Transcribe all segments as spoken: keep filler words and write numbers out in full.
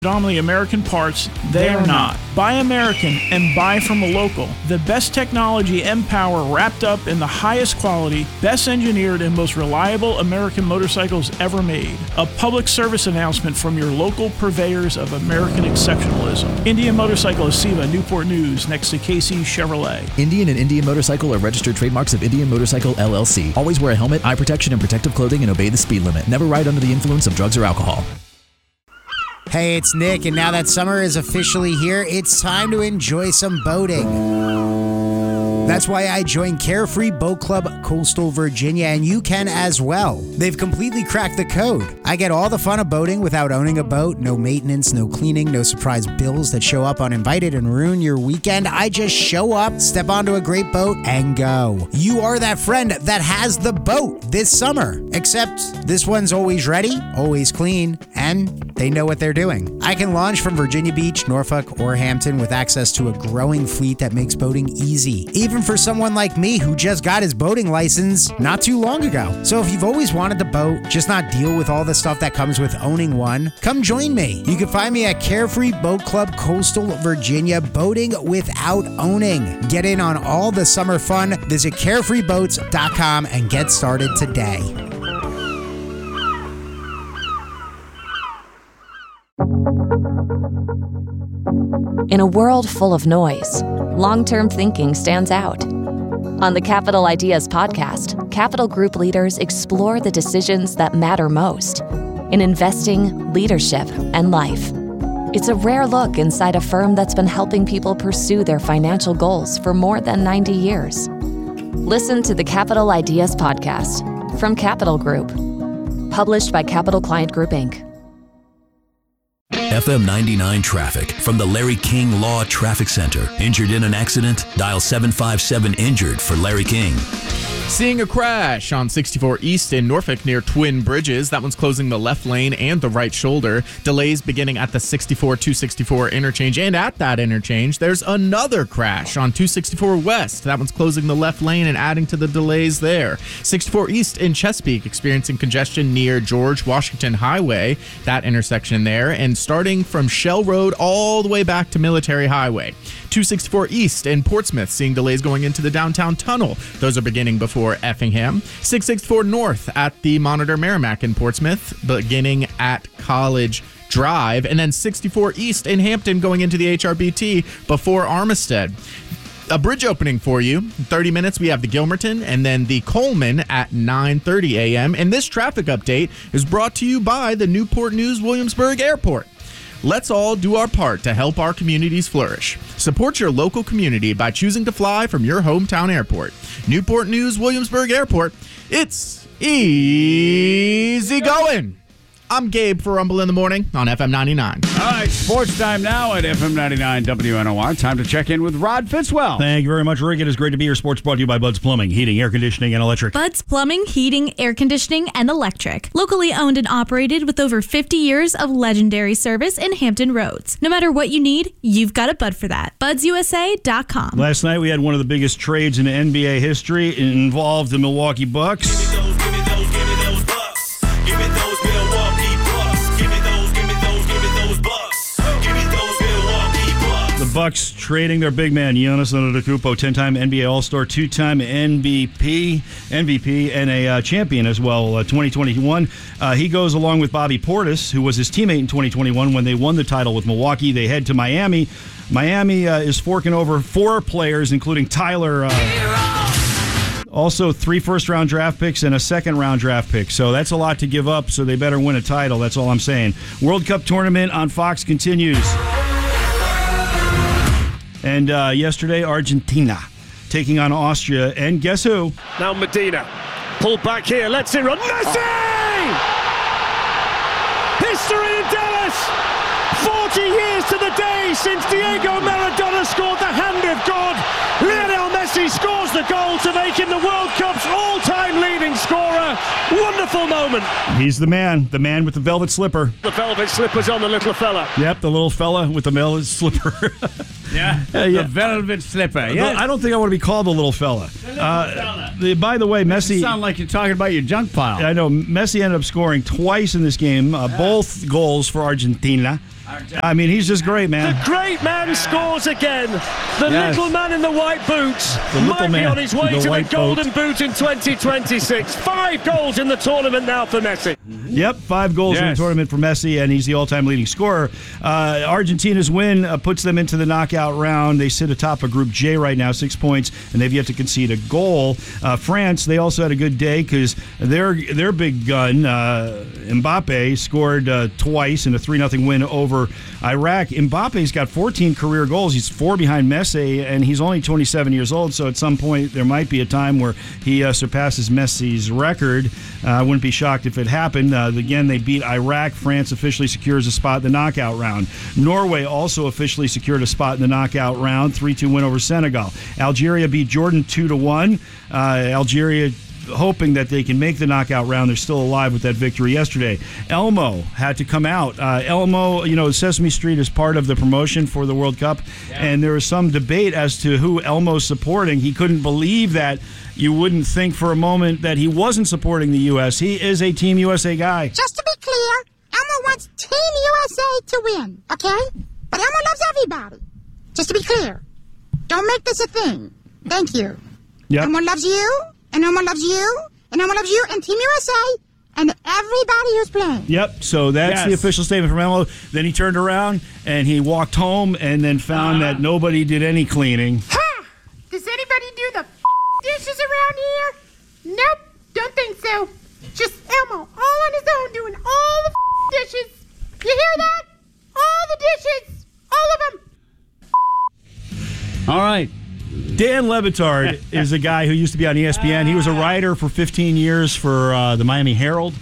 predominantly American parts, they are not. Buy American and buy from a local. The best technology and power wrapped up in the highest quality, best engineered, and most reliable American motorcycles ever made. A public service announcement from your local purveyors of American exceptionalism. Indian Motorcycle of SEMA, Newport News, next to Casey Chevrolet. Indian and Indian Motorcycle are registered trademarks of Indian Motorcycle, L L C. Always wear a helmet, eye protection, and protective clothing, and obey the speed limit. Never ride under the influence of drugs or alcohol. Hey, it's Nick, and now that summer is officially here, it's time to enjoy some boating. That's why I joined Carefree Boat Club Coastal Virginia, and you can as well. They've completely cracked the code. I get all the fun of boating without owning a boat. No maintenance, no cleaning, no surprise bills that show up uninvited and ruin your weekend. I just show up, step onto a great boat, and go. You are that friend that has the boat this summer. Except this one's always ready, always clean, and they know what they're doing. I can launch from Virginia Beach, Norfolk, or Hampton with access to a growing fleet that makes boating easy. Even for someone like me who just got his boating license not too long ago. So if you've always wanted to boat, just not deal with all the stuff that comes with owning one, come join me. You can find me at Carefree Boat Club Coastal Virginia, boating without owning. Get in on all the summer fun. Visit carefree boats dot com and get started today. In a world full of noise, long-term thinking stands out. On the Capital Ideas podcast, Capital Group leaders explore the decisions that matter most in investing, leadership, and life. It's a rare look inside a firm that's been helping people pursue their financial goals for more than ninety years. Listen to the Capital Ideas podcast from Capital Group, published by Capital Client Group, Incorporated. F M ninety-nine traffic from the Larry King Law Traffic Center. Injured in an accident? Dial seven five seven injured for Larry King. Seeing a crash on sixty-four East in Norfolk near Twin Bridges. That one's closing the left lane and the right shoulder. Delays beginning at the sixty-four two sixty-four interchange. And at that interchange, there's another crash on two sixty-four West. That one's closing the left lane and adding to the delays there. sixty-four East in Chesapeake experiencing congestion near George Washington Highway. That intersection there. And starting from Shell Road all the way back to Military Highway. two sixty-four East in Portsmouth seeing delays going into the downtown tunnel. Those are beginning before Effingham. six sixty-four North at the Monitor Merrimack in Portsmouth, beginning at College Drive. And then sixty-four East in Hampton going into the H R B T before Armistead. A bridge opening for you. In thirty minutes, we have the Gilmerton and then the Coleman at nine thirty a.m. And this traffic update is brought to you by the Newport News Williamsburg Airport. Let's all do our part to help our communities flourish. Support your local community by choosing to fly from your hometown airport. Newport News Williamsburg Airport. It's easy going. I'm Gabe for Rumble in the Morning on F M ninety-nine. All right, sports time now at F M ninety-nine W N O R. Time to check in with Rod Fitzwell. Thank you very much, Rick. It is great to be here. Sports brought to you by Bud's Plumbing, Heating, Air Conditioning, and Electric. Bud's Plumbing, Heating, Air Conditioning, and Electric. Locally owned and operated with over fifty years of legendary service in Hampton Roads. No matter what you need, you've got a Bud for that. buds u s a dot com. Last night we had one of the biggest trades in N B A history. It involved the Milwaukee Bucks. Give me those, give me those, give me those Bucks. Give me those Milwaukee Bucks. Give me those, give me those, give me those Bucks. Give me those Milwaukee Bucks. The Bucks trading their big man Giannis Antetokounmpo, ten-time N B A All-Star, two-time M V P, M V P, and a uh, champion as well. Uh, twenty twenty-one, uh, he goes along with Bobby Portis, who was his teammate in twenty twenty-one when they won the title with Milwaukee. They head to Miami. Miami uh, is forking over four players, including Tyler. Uh, also, three first-round draft picks and a second-round draft pick. So that's a lot to give up, so they better win a title. That's all I'm saying. World Cup tournament on Fox continues. And uh, yesterday, Argentina taking on Austria. And guess who? Now Medina. Pulled back here. Let's it run. Messi! History in Dallas! forty years to the day since Diego Maradona scored the hand of God. Lionel Messi scores the goal to make him the World Cup's all-time leading scorer. Wonderful moment. He's the man, the man with the velvet slipper. The velvet slipper's on the little fella. Yep, the little fella with the velvet slipper. Yeah, uh, yeah, the velvet slipper. Yeah, I don't think I want to be called the little fella. The little uh, fella. The, by the way, Messi. You sound like you're talking about your junk pile. I know. Messi ended up scoring twice in this game, uh, yeah. both goals for Argentina. I mean, he's just great, man. The great man scores again. The Yes. little man in the white boots The little might be man on his way in the to the white golden boat. boot in twenty twenty-six. Five goals in the tournament now for Messi. Yep, five goals in the Yes. tournament for Messi, and he's the all-time leading scorer. Uh, Argentina's win uh, puts them into the knockout round. They sit atop of Group J right now, six points, and they've yet to concede a goal. Uh, France, they also had a good day because their their big gun, uh, Mbappe, scored uh, twice in a three nothing win over Iraq. Mbappe's got fourteen career goals. He's four behind Messi, and he's only twenty-seven years old, so at some point there might be a time where he uh, surpasses Messi's record. Uh, I wouldn't be shocked if it happened. Uh, again, they beat Iraq. France officially secures a spot in the knockout round. Norway also officially secured a spot in the knockout round, three two win over Senegal. Algeria beat Jordan two to one. Uh, Algeria hoping that they can make the knockout round. They're still alive with that victory yesterday. Elmo had to come out. Uh, Elmo, you know, Sesame Street is part of the promotion for the World Cup, yeah. and there was some debate as to who Elmo's supporting. He couldn't believe that. You wouldn't think for a moment that he wasn't supporting the U S. He is a Team U S A guy. Just to be clear, Elmo wants Team U S A to win, okay? But Elmo loves everybody. Just to be clear. Don't make this a thing. Thank you. Yep. Elmo loves you, and Elmo loves you, and Elmo loves you, and Team U S A, and everybody who's playing. Yep, so that's Yes. the official statement from Elmo. Then he turned around and he walked home and then found Uh-huh. that nobody did any cleaning. Ha! Does anybody do the f- dishes around here? Nope, don't think so. Just Elmo, all on his own, doing all the f- dishes. You hear that? All the dishes, all of them. All right. Dan Lebitard is a guy who used to be on E S P N. He was a writer for fifteen years for uh, the Miami Herald.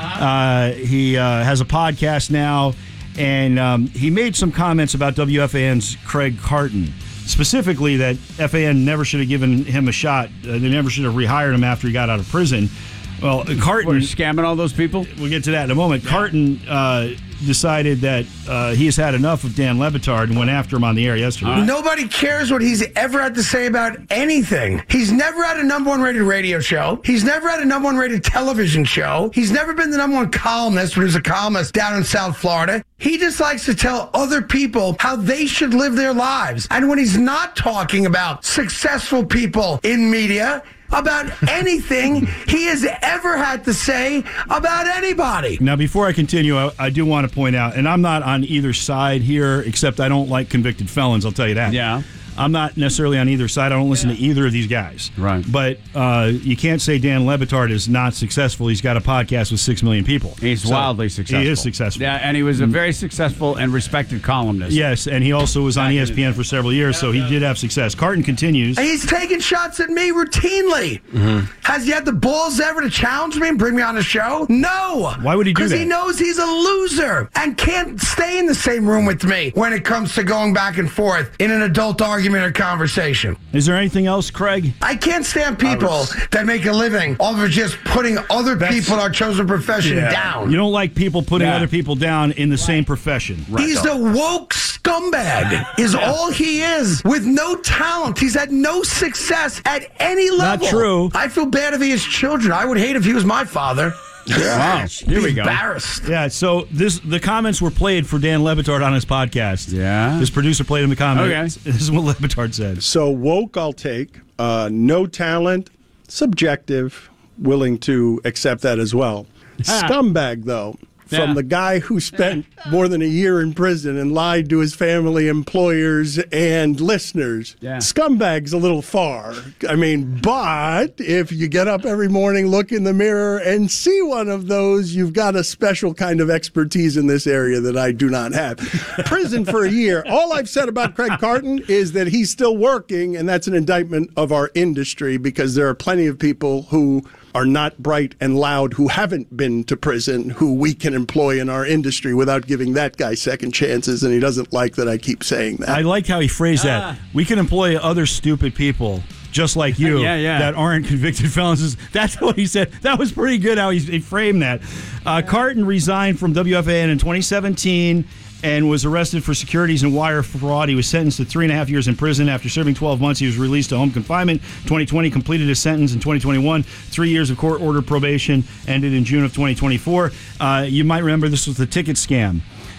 Uh, he uh, has a podcast now, and um, he made some comments about W F A N's Craig Carton. Specifically, that F A N never should have given him a shot. Uh, they never should have rehired him after he got out of prison. Well, Carton... What, scamming all those people? We'll get to that in a moment. Yeah. Carton uh, decided that uh, he has had enough of Dan Lebitard and went after him on the air yesterday. Right. Nobody cares what he's ever had to say about anything. He's never had a number one rated radio show. He's never had a number one rated television show. He's never been the number one columnist when he was a columnist down in South Florida. He just likes to tell other people how they should live their lives. And when he's not talking about successful people in media, about anything he has ever had to say about anybody. Now, before I continue, I, I do want to point out, and I'm not on either side here, except I don't like convicted felons, I'll tell you that. Yeah. I'm not necessarily on either side. I don't listen yeah. to either of these guys. Right. But uh, you can't say Dan Lebitard is not successful. He's got a podcast with six million people. He's so wildly successful. He is successful. Yeah, and he was a very successful and respected columnist. Yes, and he also was on E S P N for several years, so he did have success. Carton continues. He's taking shots at me routinely. Mm-hmm. Has he had the balls ever to challenge me and bring me on the show? No. Why would he do that? Because he knows he's a loser and can't stay in the same room with me when it comes to going back and forth in an adult argument or conversation. Is there anything else, Craig? I can't stand people was... that make a living off of just putting other That's... people in our chosen profession yeah. down. You don't like people putting yeah. other people down in the right. same profession. Right. He's the woke scumbag is yeah. all he is, with no talent. He's had no success at any level. Not true. I feel bad if he has children. I would hate if he was my father. Wow. Here we go. Embarrassed. Yeah, so this the comments were played for Dan Lebitard on his podcast. Yeah. This producer played him the comments. Okay. This is what Lebitard said. So woke I'll take. Uh, no talent, subjective, willing to accept that as well. Scumbag, though. From Yeah. the guy who spent more than a year in prison and lied to his family, employers, and listeners. Yeah. Scumbag's a little far. I mean, but if you get up every morning, look in the mirror, and see one of those, you've got a special kind of expertise in this area that I do not have. Prison for a year. All I've said about Craig Carton is that he's still working, and that's an indictment of our industry, because there are plenty of people who are not bright and loud, who haven't been to prison, who we can employ in our industry without giving that guy second chances, and he doesn't like that I keep saying that. I like how he phrased Ah. that. We can employ other stupid people just like you Yeah, yeah. that aren't convicted felons. That's what he said. That was pretty good how he, he framed that. Uh, Carton resigned from W F A N in twenty seventeen and was arrested for securities and wire fraud. He was sentenced to three and a half years in prison. After serving twelve months, he was released to home confinement. twenty twenty completed his sentence in twenty twenty-one. Three years of court-ordered probation ended in June of twenty twenty-four. Uh, you might remember this was the ticket scam.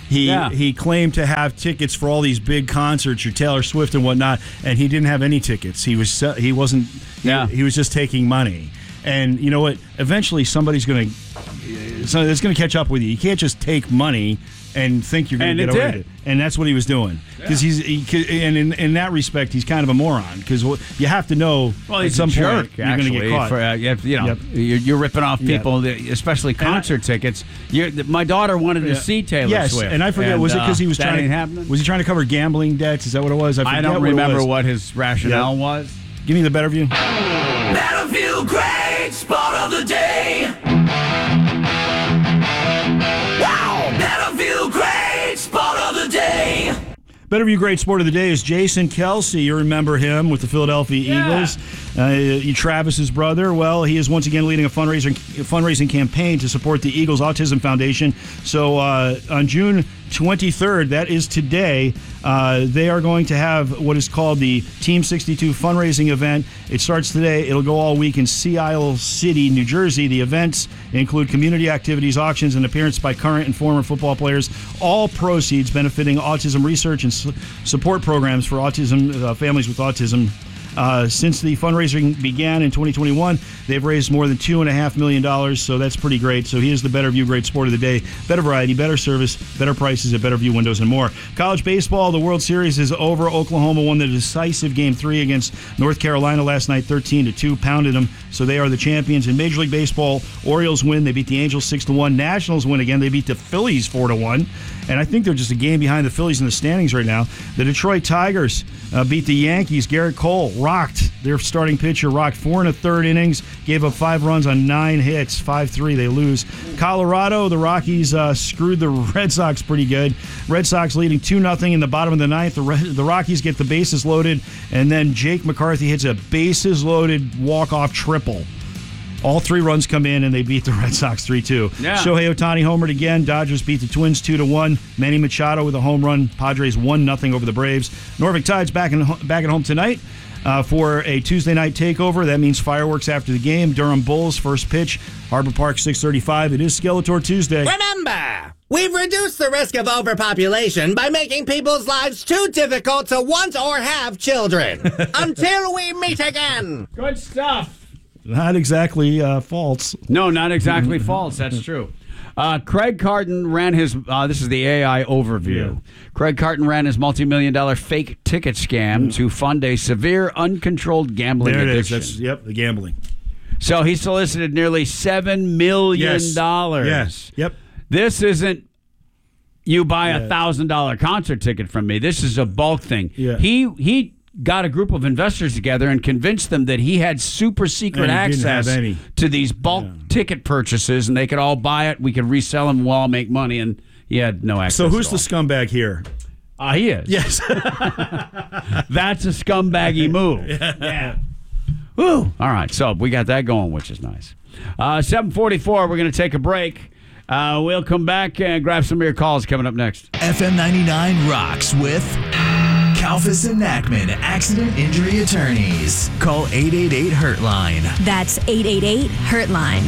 He Yeah. he claimed to have tickets for all these big concerts, your Taylor Swift and whatnot, and he didn't have any tickets. He was he wasn't. Yeah. He, he was just taking money. And you know what? Eventually, somebody's going to so it's going to catch up with you. You can't just take money and think you're going And to it get away did. with it. And that's what he was doing. Because he's he, and in, in that respect, he's kind of a moron. Because you have to know Well, at he's some a jerk, point you're going to actually, get caught. For, uh, you, have- you know, Yep. you're, you're ripping off Yep. people, that- especially concert tickets. You're, my daughter wanted to Yeah. see Taylor yes, Swift. and I forget, was it because he was uh, that trying ain't to happening? was he trying to cover gambling debts? Is that what it was? I, I forget don't what it remember was. what his rationale Yep. was. Give me the better view. Battlefield great spot of the day. Wow! Battlefield great spot of the day. Better View Great Sport of the Day is Jason Kelsey. You remember him with the Philadelphia Yeah. Eagles. Uh, Travis's brother. Well, he is once again leading a fundraising fundraising campaign to support the Eagles Autism Foundation. So uh, on June twenty-third, that is today, uh, they are going to have what is called the Team sixty-two fundraising event. It starts today. It'll go all week in Sea Isle City, New Jersey. The events include community activities, auctions, and appearances by current and former football players. All proceeds benefiting autism research and su- support programs for autism uh, families with autism. Uh, since the fundraising began in twenty twenty-one, they've raised more than two and a half million dollars, so that's pretty great. So he is the Better View Great Sport of the Day. Better variety, better service, better prices at Better View Windows and more. College baseball, the World Series is over. Oklahoma won the decisive Game Three against North Carolina last night, thirteen to two, pounded them. So they are the champions. In Major League Baseball, Orioles win. They beat the Angels six to one. Nationals win again. They beat the Phillies four to one. And I think they're just a game behind the Phillies in the standings right now. The Detroit Tigers uh, beat the Yankees. Garrett Cole rocked. Their starting pitcher rocked four and a third innings, gave up five runs on nine hits, five three. They lose. Colorado, the Rockies uh, screwed the Red Sox pretty good. Red Sox leading two nothing in the bottom of the ninth. The, Red, the Rockies get the bases loaded, and then Jake McCarthy hits a bases loaded walk-off triple. All three runs come in, and they beat the Red Sox three two. Yeah. Shohei Ohtani homered again. Dodgers beat the Twins two to one. Manny Machado with a home run. Padres one nothing over the Braves. Norfolk Tides back, in, back at home tonight uh, for a Tuesday night takeover. That means fireworks after the game. Durham Bulls, first pitch. Harbor Park, six thirty-five. It is Skeletor Tuesday. Remember, we've reduced the risk of overpopulation by making people's lives too difficult to want or have children. Until we meet again. Good stuff. Not exactly uh, false. No, not exactly false. That's true. Uh, Craig Carton ran his, uh, this is the A I overview. Yeah. Craig Carton ran his multi-million dollar fake ticket scam mm. to fund a severe, uncontrolled gambling there it addiction. is. That's, yep, the gambling. So he solicited nearly seven million dollars. Yes. yes. Yep. This isn't you buy a Yeah. one thousand dollars concert ticket from me. This is a bulk thing. Yeah. He he got a group of investors together and convinced them that he had super secret And he didn't access have any. to these bulk ticket purchases, and they could all buy it. We could resell them. We'll all make money, and he had no access. So who's at the scumbag here? all. Uh, he is. Yes. That's a scumbaggy move. Yeah. Woo. All right, so we got that going, which is nice. Uh, seven forty-four, we're going to take a break. Uh, we'll come back and grab some of your calls coming up next. F M ninety-nine rocks with Kalfas and Nackman Accident Injury Attorneys. Call eight eight eight hurt line. That's eight eight eight hurt line.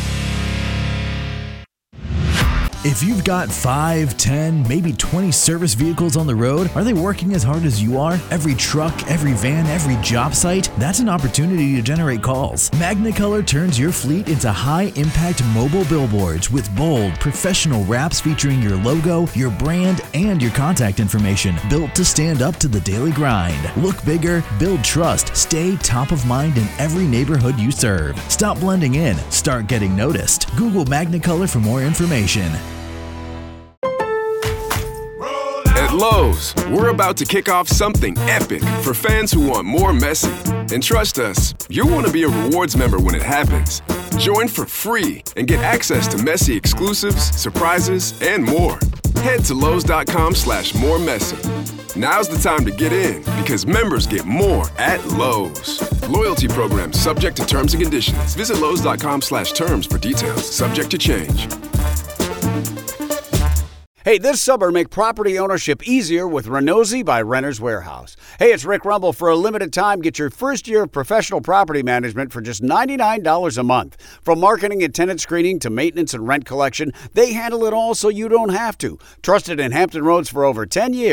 If you've got five, ten, maybe twenty service vehicles on the road, are they working as hard as you are? Every truck, every van, every job site? That's an opportunity to generate calls. Magnicolor turns your fleet into high-impact mobile billboards with bold, professional wraps featuring your logo, your brand, and your contact information, built to stand up to the daily grind. Look bigger, build trust, stay top of mind in every neighborhood you serve. Stop blending in, start getting noticed. Google Magnicolor for more information. At Lowe's, we're about to kick off something epic for fans who want more Messi. And trust us, you'll want to be a rewards member when it happens. Join for free and get access to Messi exclusives, surprises, and more. Head to Lowe's.com slash more Messi. Now's the time to get in because members get more at Lowe's. Loyalty program subject to terms and conditions. Visit Lowe's.com slash terms for details. Subject to change. Hey, this summer, make property ownership easier with Renozzi by Renter's Warehouse. Hey, it's Rick Rumble. For a limited time, get your first year of professional property management for just ninety-nine dollars a month. From marketing and tenant screening to maintenance and rent collection, they handle it all so you don't have to. Trusted in Hampton Roads for over ten years.